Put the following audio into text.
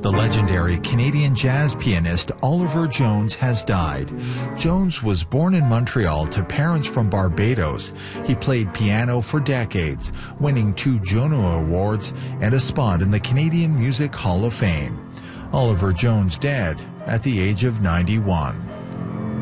The legendary Canadian jazz pianist Oliver Jones has died. Jones was born in Montreal to parents from Barbados. He played piano for decades, winning 2 Juno Awards and a spot in the Canadian Music Hall of Fame. Oliver Jones dead at the age of 91.